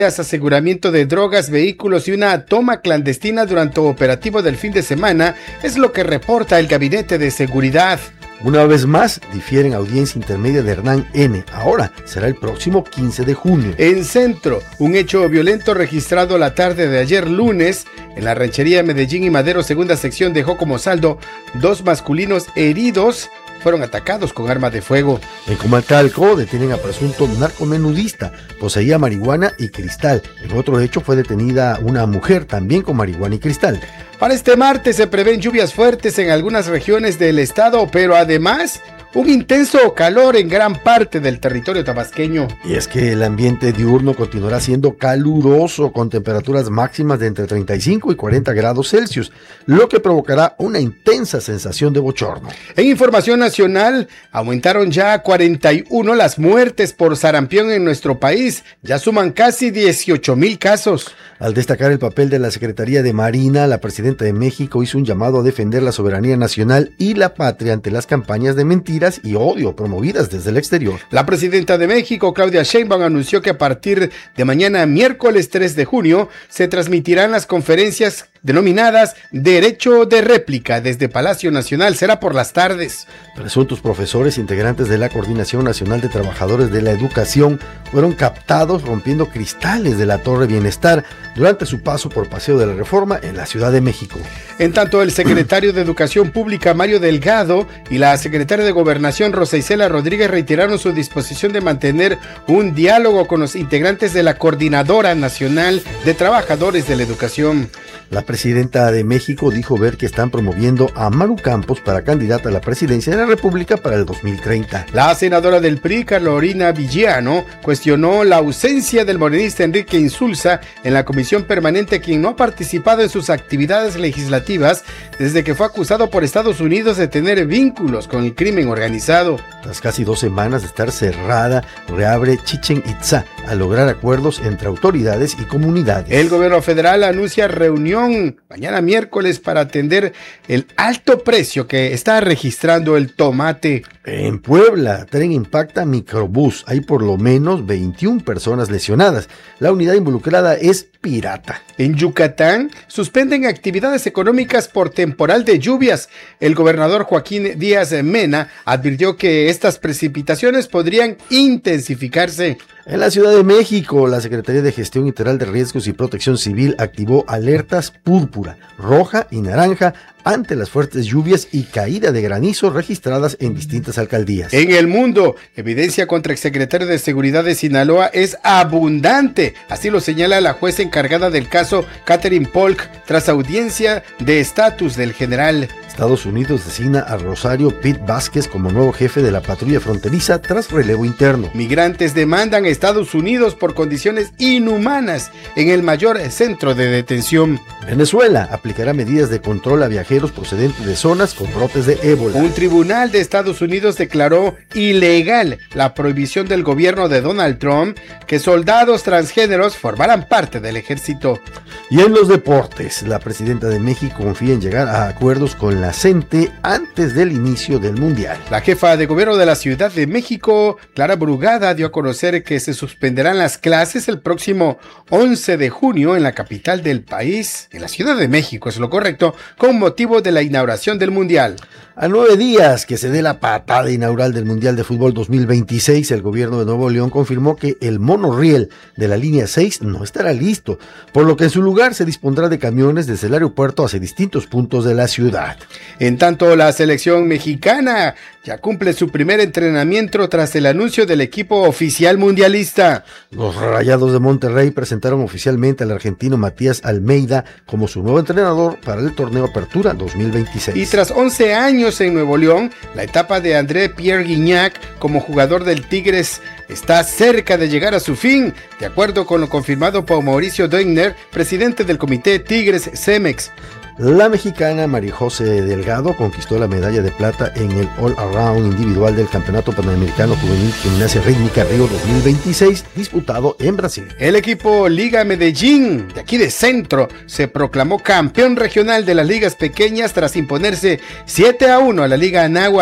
Aseguramiento de drogas, vehículos y una toma clandestina durante operativo del fin de semana, es lo que reporta el Gabinete de Seguridad. Una vez más, difieren audiencia intermedia de Hernán N. Ahora será el próximo 15 de junio. En Centro, un hecho violento registrado la tarde de ayer lunes en la ranchería Medellín y Madero, segunda sección, dejó como saldo 2 masculinos heridos. Fueron atacados con armas de fuego. En Comalcalco detienen a presunto narcomenudista, poseía marihuana y cristal. En otro hecho fue detenida una mujer también con marihuana y cristal. Para este martes se prevén lluvias fuertes en algunas regiones del estado, pero además un intenso calor en gran parte del territorio tabasqueño. Y es que el ambiente diurno continuará siendo caluroso, con temperaturas máximas de entre 35 y 40 grados Celsius, lo que provocará una intensa sensación de bochorno. En información nacional, aumentaron ya a 41 las muertes por sarampión en nuestro país. Ya suman casi 18,000 casos. Al destacar el papel de la Secretaría de Marina, la presidenta de México hizo un llamado a defender la soberanía nacional y la patria ante las campañas de mentiras y odio promovidas desde el exterior. La presidenta de México, Claudia Sheinbaum, anunció que a partir de mañana, miércoles 3 de junio, se transmitirán las conferencias denominadas Derecho de Réplica desde Palacio Nacional. Será por las tardes. Presuntos profesores integrantes de la Coordinación Nacional de Trabajadores de la Educación fueron captados rompiendo cristales de la Torre Bienestar durante su paso por Paseo de la Reforma en la Ciudad de México. En tanto, el secretario de Educación Pública, Mario Delgado, y la secretaria de Gobernación, Rosa Isela Rodríguez, reiteraron su disposición de mantener un diálogo con los integrantes de la Coordinadora Nacional de Trabajadores de la Educación. La presidenta de México dijo ver que están promoviendo a Maru Campos para candidata a la presidencia de la República para el 2030. La senadora del PRI, Carolina Villano, cuestionó la ausencia del morenista Enrique Insulza en la comisión permanente, quien no ha participado en sus actividades legislativas desde que fue acusado por Estados Unidos de tener vínculos con el crimen organizado. Tras casi 2 semanas de estar cerrada, reabre Chichén Itzá a lograr acuerdos entre autoridades y comunidades. El gobierno federal anuncia reunión mañana miércoles para atender el alto precio que está registrando el tomate. En Puebla, tren impacta microbús. Hay por lo menos 21 personas lesionadas. La unidad involucrada es pirata. En Yucatán, suspenden actividades económicas por temporal de lluvias. El gobernador Joaquín Díaz Mena advirtió que estas precipitaciones podrían intensificarse. En la Ciudad de México, la Secretaría de Gestión Integral de Riesgos y Protección Civil activó alertas púrpura, roja y naranja ante las fuertes lluvias y caída de granizo registradas en distintas alcaldías. En el mundo, evidencia contra el exsecretario de Seguridad de Sinaloa es abundante. Así lo señala la jueza encargada del caso, Catherine Polk, tras audiencia de estatus del general. Estados Unidos designa a Rosario Pitt Vázquez como nuevo jefe de la patrulla fronteriza tras relevo interno. Migrantes demandan a Estados Unidos por condiciones inhumanas en el mayor centro de detención. Venezuela aplicará medidas de control a viajeros procedentes de zonas con brotes de ébola. Un tribunal de Estados Unidos declaró ilegal la prohibición del gobierno de Donald Trump que soldados transgéneros formaran parte del ejército. Y en los deportes, la presidenta de México confía en llegar a acuerdos con la CENTE antes del inicio del Mundial. La jefa de gobierno de la Ciudad de México, Clara Brugada, dio a conocer que se suspenderán las clases el próximo 11 de junio en la capital del país, en la Ciudad de México, es lo correcto, con motivo de la inauguración del Mundial. A 9 días que se dé la patada inaugural del Mundial de Fútbol 2026, el gobierno de Nuevo León confirmó que el monorriel de la línea 6 no estará listo, por lo que en su lugar se dispondrá de camiones desde el aeropuerto hacia distintos puntos de la ciudad. En tanto, la selección mexicana ya cumple su primer entrenamiento tras el anuncio del equipo oficial mundialista. Los Rayados de Monterrey presentaron oficialmente al argentino Matías Almeida como su nuevo entrenador para el torneo Apertura 2026. Y tras 11 años en Nuevo León, la etapa de André Pierre Gignac como jugador del Tigres está cerca de llegar a su fin, de acuerdo con lo confirmado por Mauricio Doigner, presidente del comité Tigres Cemex. La mexicana María José Delgado conquistó la medalla de plata en el All-Around individual del Campeonato Panamericano Juvenil Gimnasia Rítmica Río 2026, disputado en Brasil. El equipo Liga Medellín, de aquí de Centro, se proclamó campeón regional de las ligas pequeñas tras imponerse 7-1 a la Liga Anáhuac.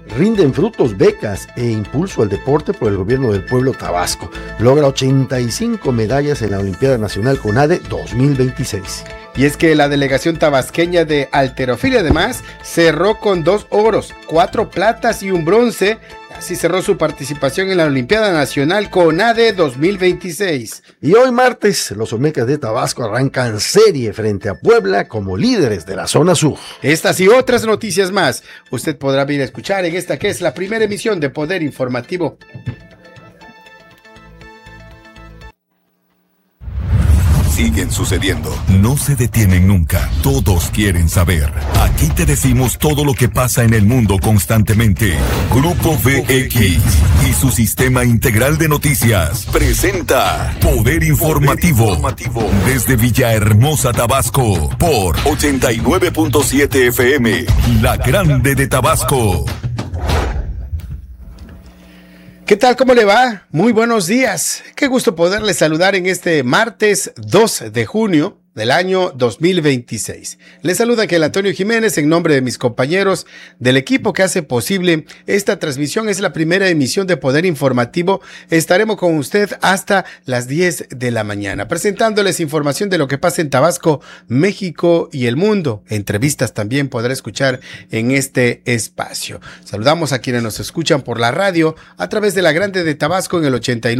Rinden frutos becas e impulso al deporte por el gobierno del pueblo tabasco. Logra 85 medallas en la Olimpiada Nacional CONADE 2026. Y es que la delegación tabasqueña de halterofilia además cerró con 2 oros, 4 platas y un bronce. Así cerró su participación en la Olimpiada Nacional CONADE 2026. Y hoy martes, los Olmecas de Tabasco arrancan serie frente a Puebla como líderes de la zona sur. Estas y otras noticias más, usted podrá venir a escuchar en esta que es la primera emisión de Poder Informativo. Siguen sucediendo, no se detienen nunca, todos quieren saber. Aquí te decimos todo lo que pasa en el mundo constantemente. Grupo VX y su sistema integral de noticias presenta Poder Informativo desde Villahermosa, Tabasco, por 89.7 FM, La Grande de Tabasco. ¿Qué tal? ¿Cómo le va? Muy buenos días. Qué gusto poderle saludar en este martes 2 de junio del año 2026. Les saluda aquel Antonio Jiménez en nombre de mis compañeros del equipo que hace posible esta transmisión. Es la primera emisión de Poder Informativo. Estaremos con usted hasta las 10 de la mañana, presentándoles información de lo que pasa en Tabasco, México y el mundo. Entrevistas también podrá escuchar en este espacio. Saludamos a quienes nos escuchan por la radio a través de La Grande de Tabasco en el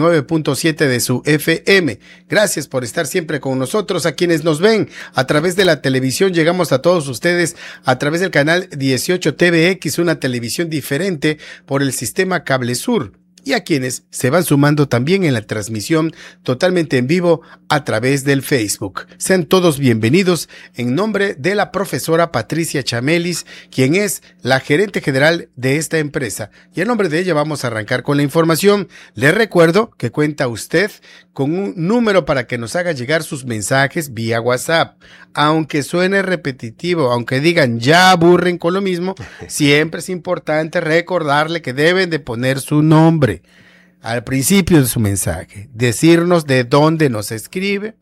89.7 de su FM. Gracias por estar siempre con nosotros. A quienes nos ven a través de la televisión, llegamos a todos ustedes a través del canal 18 TVX, una televisión diferente por el sistema Cable Sur. Y a quienes se van sumando también en la transmisión totalmente en vivo a través del Facebook. Sean todos bienvenidos en nombre de la profesora Patricia Chamelis, quien es la gerente general de esta empresa. Y en nombre de ella vamos a arrancar con la información. Les recuerdo que cuenta usted con un número para que nos haga llegar sus mensajes vía WhatsApp. Aunque suene repetitivo, aunque digan ya aburren con lo mismo, siempre es importante recordarle que deben de poner su nombre al principio de su mensaje, decirnos de dónde nos escribe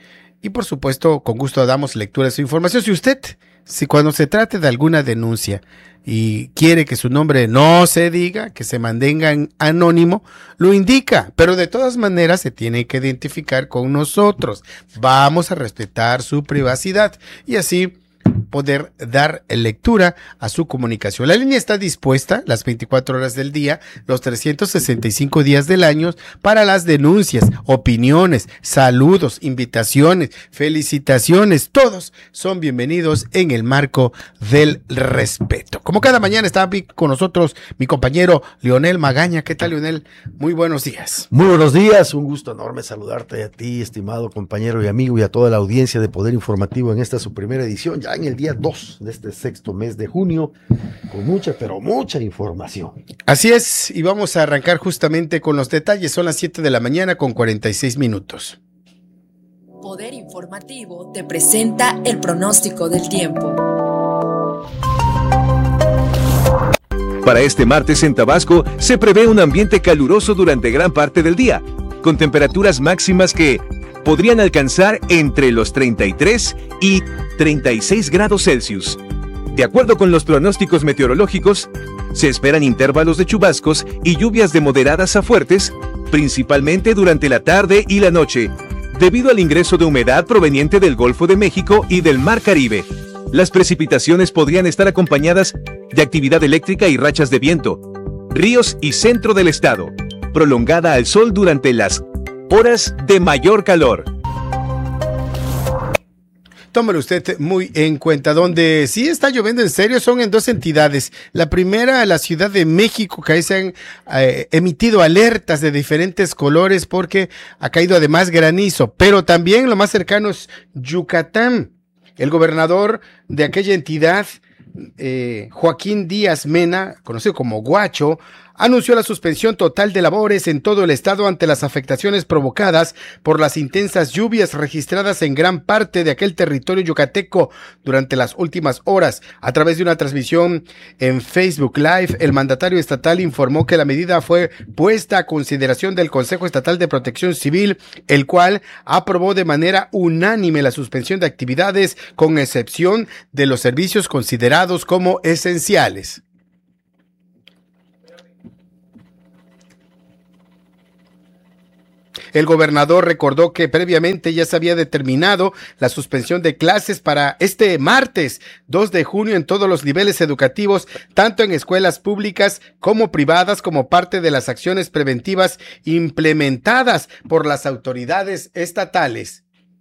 y por supuesto con gusto damos lectura de su información. Si cuando se trate de alguna denuncia y quiere que su nombre no se diga, que se mantenga en anónimo, lo indica, pero de todas maneras se tiene que identificar con nosotros. Vamos a respetar su privacidad y así poder dar lectura a su comunicación. La línea está dispuesta las 24 horas del día, los 365 días del año para las denuncias, opiniones, saludos, invitaciones, felicitaciones. Todos son bienvenidos en el marco del respeto. Como cada mañana está con nosotros mi compañero Leonel Magaña. ¿Qué tal, Leonel? Muy buenos días. Muy buenos días, un gusto enorme saludarte a ti, estimado compañero y amigo, y a toda la audiencia de Poder Informativo en esta su primera edición, ya en el día 2 de este sexto mes de junio, con mucha, pero mucha información. Así es, y vamos a arrancar justamente con los detalles. Son las 7 de la mañana con 46 minutos. Poder Informativo te presenta el pronóstico del tiempo. Para este martes en Tabasco se prevé un ambiente caluroso durante gran parte del día, con temperaturas máximas que podrían alcanzar entre los 33 y 36 grados Celsius. De acuerdo con los pronósticos meteorológicos, se esperan intervalos de chubascos y lluvias de moderadas a fuertes, principalmente durante la tarde y la noche, debido al ingreso de humedad proveniente del Golfo de México y del Mar Caribe. Las precipitaciones podrían estar acompañadas de actividad eléctrica y rachas de viento, ríos y centro del estado, prolongada al sol durante las horas de mayor calor. Tómelo usted muy en cuenta. Donde sí está lloviendo en serio son en dos entidades. La primera, la Ciudad de México, que ahí se han emitido alertas de diferentes colores porque ha caído además granizo. Pero también lo más cercano es Yucatán. El gobernador de aquella entidad, Joaquín Díaz Mena, conocido como Guacho, anunció la suspensión total de labores en todo el estado ante las afectaciones provocadas por las intensas lluvias registradas en gran parte de aquel territorio yucateco durante las últimas horas. A través de una transmisión en Facebook Live, el mandatario estatal informó que la medida fue puesta a consideración del Consejo Estatal de Protección Civil, el cual aprobó de manera unánime la suspensión de actividades con excepción de los servicios considerados como esenciales. El gobernador recordó que previamente ya se había determinado la suspensión de clases para este martes 2 de junio en todos los niveles educativos, tanto en escuelas públicas como privadas, como parte de las acciones preventivas implementadas por las autoridades estatales.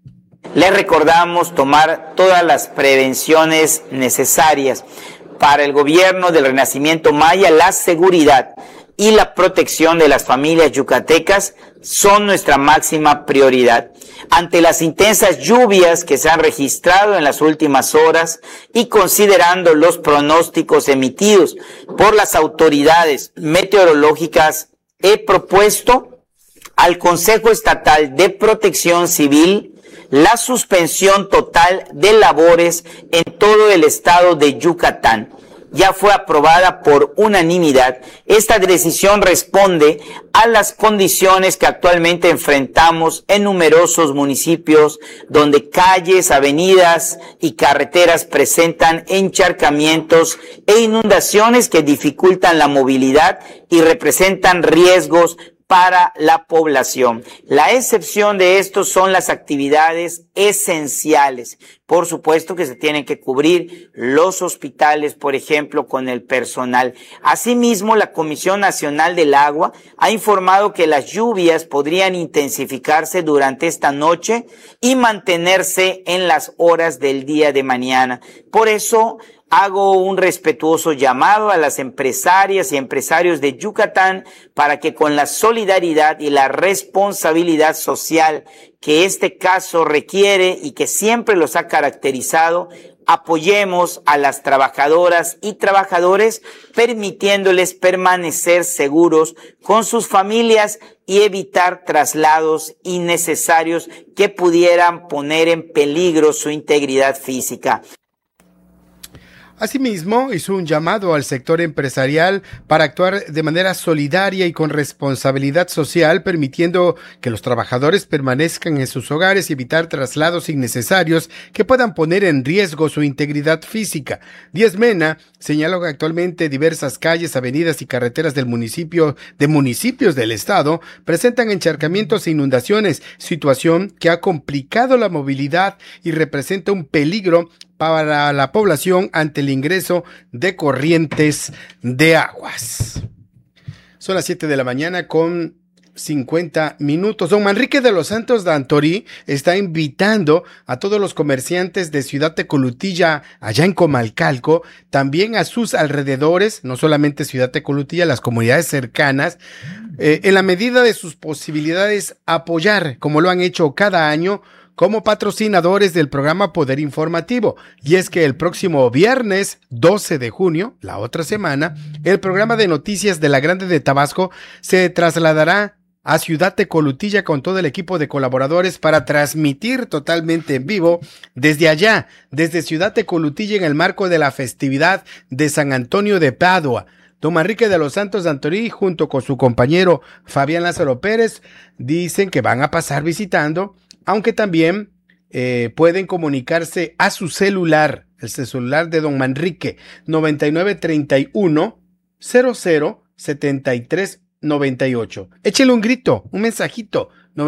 Les recordamos tomar todas las prevenciones necesarias. Para el gobierno del Renacimiento Maya, la seguridad y la protección de las familias yucatecas son nuestra máxima prioridad. Ante las intensas lluvias que se han registrado en las últimas horas y considerando los pronósticos emitidos por las autoridades meteorológicas, he propuesto al Consejo Estatal de Protección Civil la suspensión total de labores en todo el estado de Yucatán. Ya fue aprobada por unanimidad. Esta decisión responde a las condiciones que actualmente enfrentamos en numerosos municipios donde calles, avenidas y carreteras presentan encharcamientos e inundaciones que dificultan la movilidad y representan riesgos para la población. La excepción de esto son las actividades esenciales. Por supuesto que se tienen que cubrir los hospitales, por ejemplo, con el personal. Asimismo, la Comisión Nacional del Agua ha informado que las lluvias podrían intensificarse durante esta noche y mantenerse en las horas del día de mañana. Por eso, hago un respetuoso llamado a las empresarias y empresarios de Yucatán para que con la solidaridad y la responsabilidad social que este caso requiere y que siempre los ha caracterizado, apoyemos a las trabajadoras y trabajadores, permitiéndoles permanecer seguros con sus familias y evitar traslados innecesarios que pudieran poner en peligro su integridad física. Asimismo, hizo un llamado al sector empresarial para actuar de manera solidaria y con responsabilidad social, permitiendo que los trabajadores permanezcan en sus hogares y evitar traslados innecesarios que puedan poner en riesgo su integridad física. Díaz Mena señaló que actualmente diversas calles, avenidas y carreteras del municipios del estado presentan encharcamientos e inundaciones, situación que ha complicado la movilidad y representa un peligro para la población ante el ingreso de corrientes de aguas. Son las 7 de la mañana con 50 minutos. Don Manrique de los Santos Dantorí está invitando a todos los comerciantes de Ciudad Tecolutilla, allá en Comalcalco, también a sus alrededores, no solamente Ciudad Tecolutilla, las comunidades cercanas, en la medida de sus posibilidades, apoyar, como lo han hecho cada año, como patrocinadores del programa Poder Informativo. Y es que el próximo viernes 12 de junio, la otra semana, el programa de noticias de La Grande de Tabasco se trasladará a Ciudad Tecolutilla con todo el equipo de colaboradores para transmitir totalmente en vivo desde allá, desde Ciudad Tecolutilla, en el marco de la festividad de San Antonio de Padua. Don Manrique de los Santos Dantorí, junto con su compañero Fabián Lázaro Pérez, dicen que van a pasar visitando, aunque también pueden comunicarse a su celular, el celular de don Manrique, 9931 00 73 98. Échele un grito, un mensajito,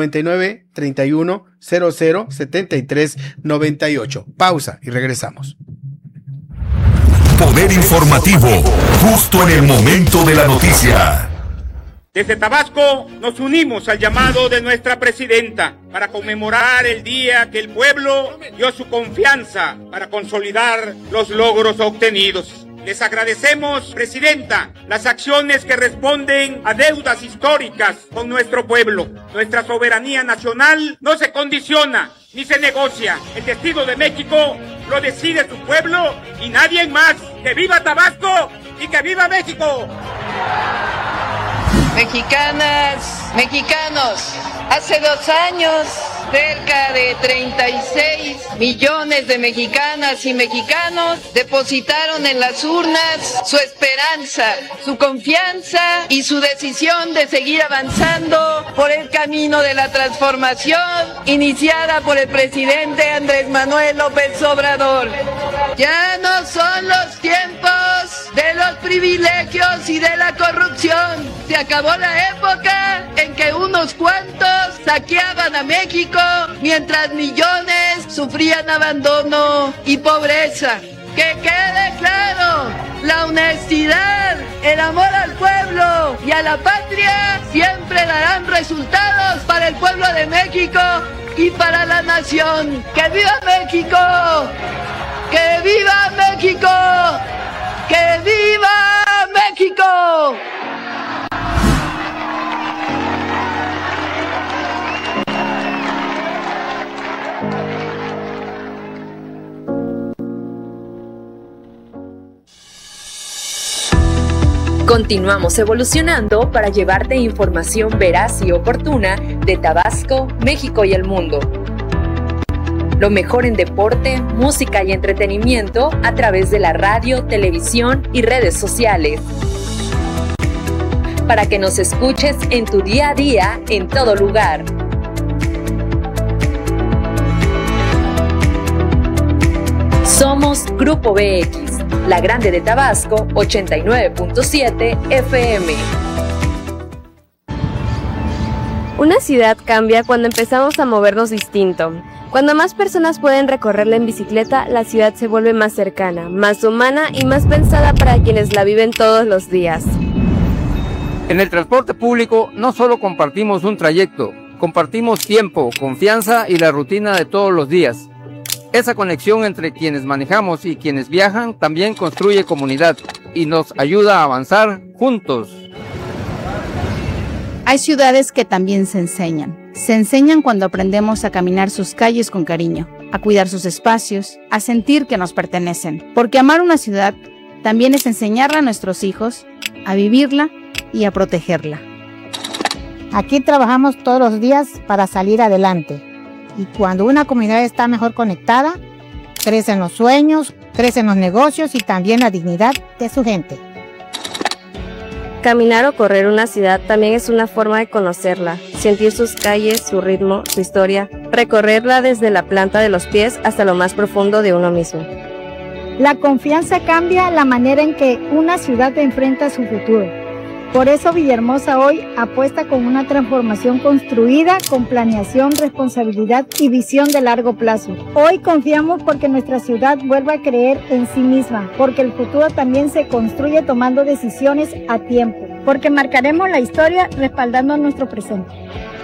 9931 00 73 98. Pausa y regresamos. Poder Informativo, justo en el momento de la noticia. Desde Tabasco nos unimos al llamado de nuestra presidenta para conmemorar el día que el pueblo dio su confianza para consolidar los logros obtenidos. Les agradecemos, presidenta, las acciones que responden a deudas históricas con nuestro pueblo. Nuestra soberanía nacional no se condiciona ni se negocia. El destino de México lo decide su pueblo y nadie más. ¡Que viva Tabasco y que viva México! Mexicanas, mexicanos, hace 2 años, cerca de 36 millones de mexicanas y mexicanos depositaron en las urnas su esperanza, su confianza y su decisión de seguir avanzando por el camino de la transformación iniciada por el presidente Andrés Manuel López Obrador. Ya no son los tiempos del los privilegios y de la corrupción. Se acabó la época en que unos cuantos saqueaban a México mientras millones sufrían abandono y pobreza. Que quede claro, la honestidad, el amor al pueblo y a la patria siempre darán resultados para el pueblo de México y para la nación. ¡Que viva México! ¡Que viva México! ¡Que viva México! Continuamos evolucionando para llevarte información veraz y oportuna de Tabasco, México y el mundo. Lo mejor en deporte, música y entretenimiento a través de la radio, televisión y redes sociales. Para que nos escuches en tu día a día, en todo lugar. Somos Grupo VX. La Grande de Tabasco, 89.7 FM. Una ciudad cambia cuando empezamos a movernos distinto. Cuando más personas pueden recorrerla en bicicleta, la ciudad se vuelve más cercana, más humana y más pensada para quienes la viven todos los días. En el transporte público no solo compartimos un trayecto, compartimos tiempo, confianza y la rutina de todos los días. Esa conexión entre quienes manejamos y quienes viajan también construye comunidad y nos ayuda a avanzar juntos. Hay ciudades que también se enseñan. Se enseñan cuando aprendemos a caminar sus calles con cariño, a cuidar sus espacios, a sentir que nos pertenecen. Porque amar una ciudad también es enseñarla a nuestros hijos, a vivirla y a protegerla. Aquí trabajamos todos los días para salir adelante. Y cuando una comunidad está mejor conectada, crecen los sueños, crecen los negocios y también la dignidad de su gente. Caminar o correr una ciudad también es una forma de conocerla, sentir sus calles, su ritmo, su historia, recorrerla desde la planta de los pies hasta lo más profundo de uno mismo. La confianza cambia la manera en que una ciudad enfrenta su futuro. Por eso Villahermosa hoy apuesta con una transformación construida con planeación, responsabilidad y visión de largo plazo. Hoy confiamos porque nuestra ciudad vuelva a creer en sí misma, porque el futuro también se construye tomando decisiones a tiempo, porque marcaremos la historia respaldando nuestro presente.